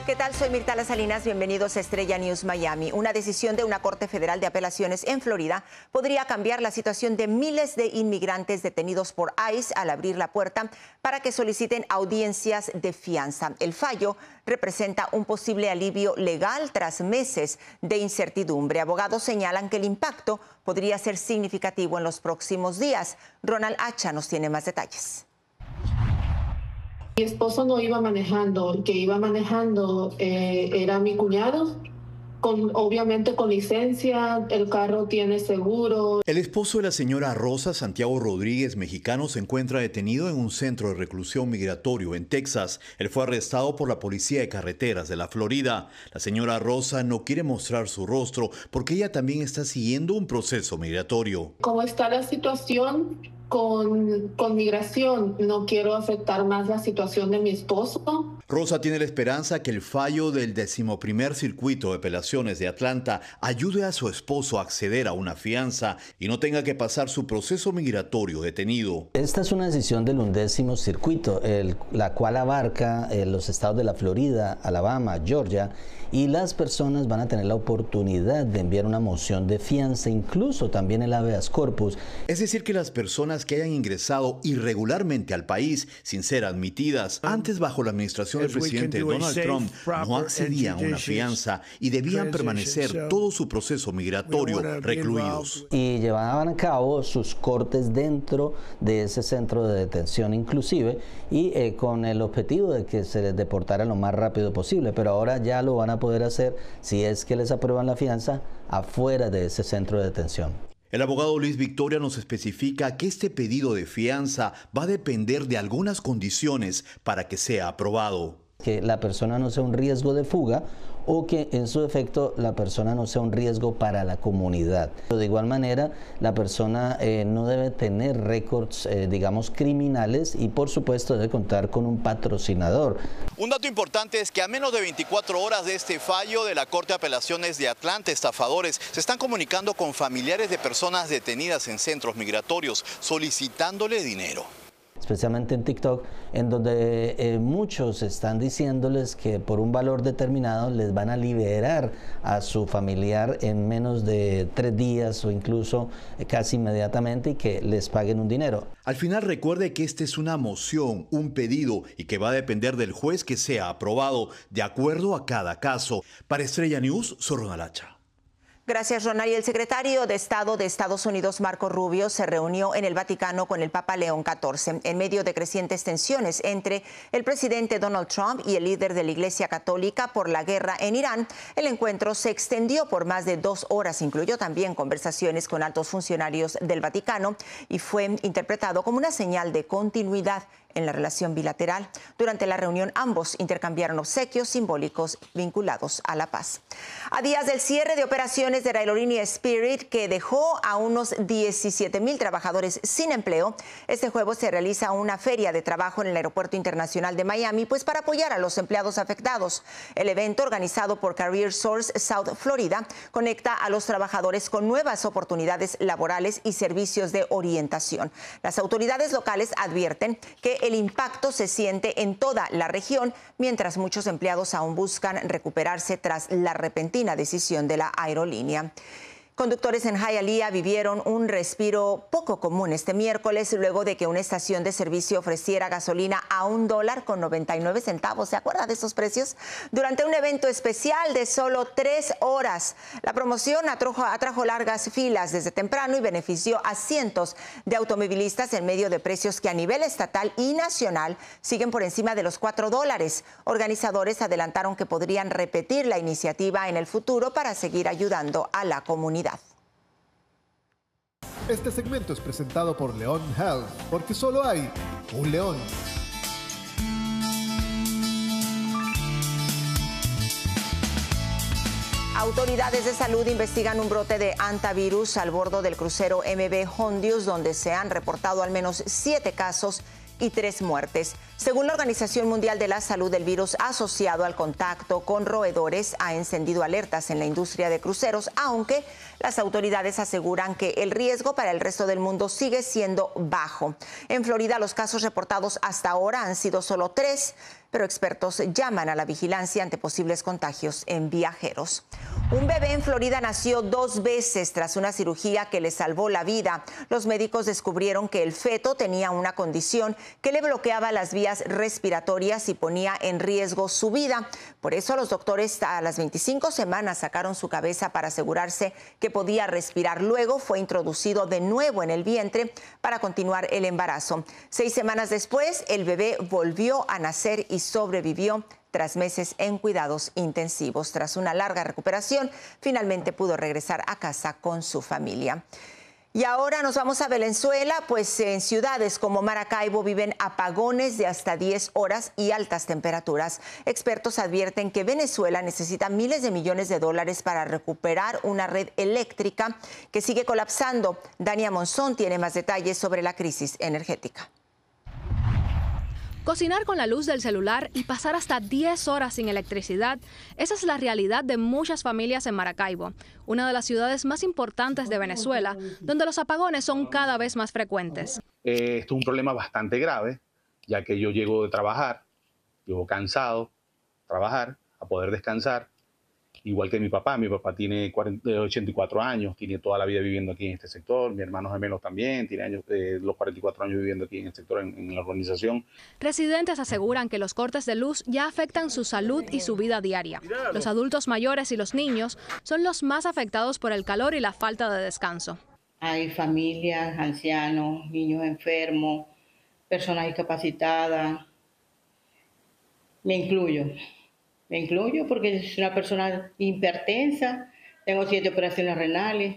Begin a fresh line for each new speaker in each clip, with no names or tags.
¿Qué tal? Soy Mirtala Salinas, bienvenidos a Estrella News Miami. Una decisión de una Corte Federal de Apelaciones en Florida podría cambiar la situación de miles de inmigrantes detenidos por ICE al abrir la puerta para que soliciten audiencias de fianza. El fallo representa un posible alivio legal tras meses de incertidumbre. Abogados señalan que el impacto podría ser significativo en los próximos días. Ronald Hacha nos tiene más detalles.
Mi esposo no iba manejando, el que iba manejando era mi cuñado, obviamente con licencia, el carro tiene seguro.
El esposo de la señora Rosa, Santiago Rodríguez, mexicano, se encuentra detenido en un centro de reclusión migratorio en Texas. Él fue arrestado por la Policía de Carreteras de la Florida. La señora Rosa no quiere mostrar su rostro porque ella también está siguiendo un proceso migratorio.
¿Cómo está la situación con migración? No quiero afectar más la situación de mi esposo.
Rosa tiene la esperanza que el fallo del 11º Circuito de Apelaciones de Atlanta ayude a su esposo a acceder a una fianza y no tenga que pasar su proceso migratorio detenido.
Esta es una decisión del 11º Circuito, la cual abarca los estados de la Florida, Alabama, Georgia, y las personas van a tener la oportunidad de enviar una moción de fianza, incluso también el habeas corpus.
Es decir, que las personas que hayan ingresado irregularmente al país sin ser admitidas, antes bajo la administración del presidente Donald Trump, no accedían a una fianza y debían permanecer todo su proceso migratorio recluidos.
Y llevaban a cabo sus cortes dentro de ese centro de detención inclusive, y con el objetivo de que se les deportara lo más rápido posible, pero ahora ya lo van a poder hacer, si es que les aprueban la fianza, afuera de ese centro de detención.
El abogado Luis Victoria nos especifica que este pedido de fianza va a depender de algunas condiciones para que sea aprobado.
Que la persona no sea un riesgo de fuga o que en su defecto la persona no sea un riesgo para la comunidad. De igual manera, la persona no debe tener récords, digamos, criminales, y por supuesto debe contar con un patrocinador.
Un dato importante es que a menos de 24 horas de este fallo de la Corte de Apelaciones de Atlanta, estafadores se están comunicando con familiares de personas detenidas en centros migratorios solicitándole dinero.
Especialmente en TikTok, en donde muchos están diciéndoles que por un valor determinado les van a liberar a su familiar en menos de 3 días o incluso casi inmediatamente, y que les paguen un dinero.
Al final recuerde que esta es una moción, un pedido, y que va a depender del juez que sea aprobado de acuerdo a cada caso. Para Estrella News, soy Ronald Hacha.
Gracias, Ronald. Y el secretario de Estado de Estados Unidos, Marco Rubio, se reunió en el Vaticano con el Papa León XIV en medio de crecientes tensiones entre el presidente Donald Trump y el líder de la Iglesia Católica por la guerra en Irán. El encuentro se extendió por más de 2 horas, incluyó también conversaciones con altos funcionarios del Vaticano y fue interpretado como una señal de continuidad en la relación bilateral. Durante la reunión, ambos intercambiaron obsequios simbólicos vinculados a la paz. A días del cierre de operaciones de la aerolínea Spirit, que dejó a unos 17,000 trabajadores sin empleo, este jueves se realiza una feria de trabajo en el Aeropuerto Internacional de Miami, pues para apoyar a los empleados afectados. El evento, organizado por Career Source South Florida, conecta a los trabajadores con nuevas oportunidades laborales y servicios de orientación. Las autoridades locales advierten que el impacto se siente en toda la región, mientras muchos empleados aún buscan recuperarse tras la repentina decisión de la aerolínea. Conductores en Hialeah vivieron un respiro poco común este miércoles luego de que una estación de servicio ofreciera gasolina a $1.99. ¿Se acuerda de esos precios? Durante un evento especial de solo 3 horas. La promoción atrajo largas filas desde temprano y benefició a cientos de automovilistas en medio de precios que a nivel estatal y nacional siguen por encima de los $4. Organizadores adelantaron que podrían repetir la iniciativa en el futuro para seguir ayudando a la comunidad.
Este segmento es presentado por León Health, porque solo hay un león.
Autoridades de salud investigan un brote de hantavirus al bordo del crucero MV Hondius, donde se han reportado al menos 7 casos y 3 muertes. Según la Organización Mundial de la Salud, el virus asociado al contacto con roedores ha encendido alertas en la industria de cruceros, aunque las autoridades aseguran que el riesgo para el resto del mundo sigue siendo bajo. En Florida, los casos reportados hasta ahora han sido solo 3, pero expertos llaman a la vigilancia ante posibles contagios en viajeros. Un bebé en Florida nació 2 veces tras una cirugía que le salvó la vida. Los médicos descubrieron que el feto tenía una condición que le bloqueaba las vías respiratorias y ponía en riesgo su vida. Por eso los doctores a las 25 semanas sacaron su cabeza para asegurarse que podía respirar. Luego fue introducido de nuevo en el vientre para continuar el embarazo. 6 semanas después, el bebé volvió a nacer y sobrevivió tras meses en cuidados intensivos. Tras una larga recuperación, finalmente pudo regresar a casa con su familia. Y ahora nos vamos a Venezuela, pues en ciudades como Maracaibo viven apagones de hasta 10 horas y altas temperaturas. Expertos advierten que Venezuela necesita miles de millones de dólares para recuperar una red eléctrica que sigue colapsando. Dania Monzón tiene más detalles sobre la crisis energética.
Cocinar con la luz del celular y pasar hasta 10 horas sin electricidad, esa es la realidad de muchas familias en Maracaibo, una de las ciudades más importantes de Venezuela, donde los apagones son cada vez más frecuentes.
Esto es un problema bastante grave, ya que yo llego de trabajar, llego cansado, trabajar, a poder descansar, igual que mi papá tiene 84 años, tiene toda la vida viviendo aquí en este sector, mi hermano gemelo también, tiene los 44 años viviendo aquí en el sector, en la organización.
Residentes aseguran que los cortes de luz ya afectan su salud y su vida diaria. Los adultos mayores y los niños son los más afectados por el calor y la falta de descanso.
Hay familias, ancianos, niños enfermos, personas discapacitadas. Me incluyo porque soy una persona hipertensa, tengo 7 operaciones renales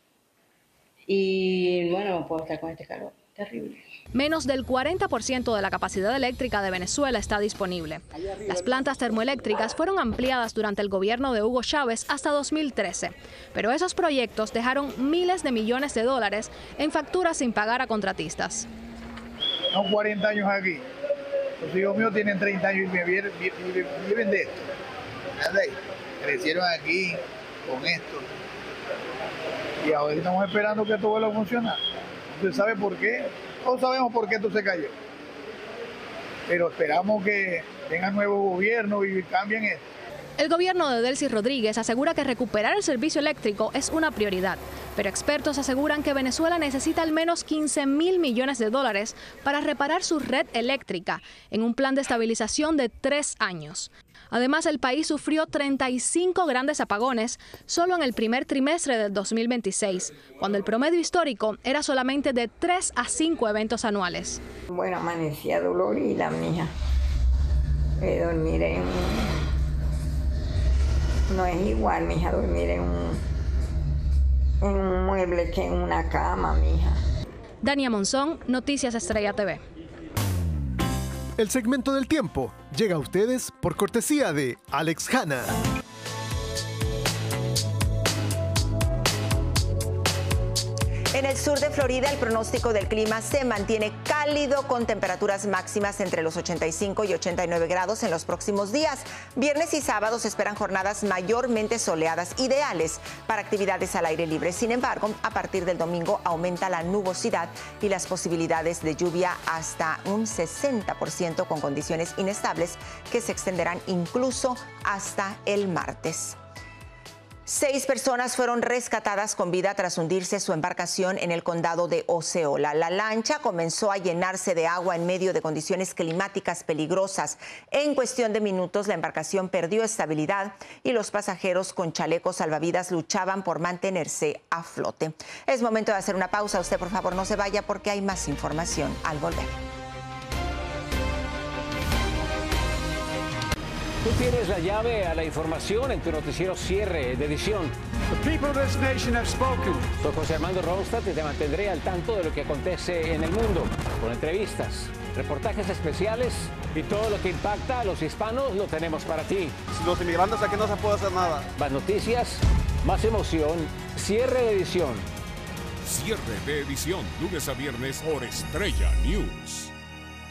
y bueno, no puedo estar con este calor, terrible.
Menos del 40% de la capacidad eléctrica de Venezuela está disponible. Las plantas termoeléctricas fueron ampliadas durante el gobierno de Hugo Chávez hasta 2013, pero esos proyectos dejaron miles de millones de dólares en facturas sin pagar a contratistas.
Tengo 40 años aquí. Los hijos míos tienen 30 años y viven de esto. Crecieron aquí con esto. Y ahora estamos esperando que todo vuelva a funcionar. ¿Usted sabe por qué? Todos sabemos por qué esto se cayó. Pero esperamos que venga nuevo gobierno y cambien esto.
El gobierno de Delcy Rodríguez asegura que recuperar el servicio eléctrico es una prioridad, pero expertos aseguran que Venezuela necesita al menos 15.000 millones de dólares para reparar su red eléctrica en un plan de estabilización de 3 años. Además, el país sufrió 35 grandes apagones solo en el primer trimestre del 2026, cuando el promedio histórico era solamente de 3 a 5 eventos anuales.
Bueno, amanecía dolorida, mija. Dormir no es igual, mija, dormir en un mueble que en una cama, mija.
Dania Monzón, Noticias Estrella TV.
El segmento del tiempo llega a ustedes por cortesía de Alex Hanna.
En el sur de Florida, el pronóstico del clima se mantiene cálido con temperaturas máximas entre los 85 y 89 grados en los próximos días. Viernes y sábado se esperan jornadas mayormente soleadas, ideales para actividades al aire libre. Sin embargo, a partir del domingo aumenta la nubosidad y las posibilidades de lluvia hasta un 60% con condiciones inestables que se extenderán incluso hasta el martes. 6 personas fueron rescatadas con vida tras hundirse su embarcación en el condado de Osceola. La lancha comenzó a llenarse de agua en medio de condiciones climáticas peligrosas. En cuestión de minutos, la embarcación perdió estabilidad y los pasajeros con chalecos salvavidas luchaban por mantenerse a flote. Es momento de hacer una pausa. Usted, por favor, no se vaya porque hay más información al volver.
Tú tienes la llave a la información en tu noticiero cierre de edición.
The people of this nation have spoken.
Soy José Armando Ronstadt y te mantendré al tanto de lo que acontece en el mundo, con entrevistas, reportajes especiales y todo lo que impacta a los hispanos lo tenemos para ti.
Los inmigrantes aquí no se puede hacer nada.
Más noticias, más emoción, cierre de edición.
Cierre de edición, lunes a viernes por Estrella News.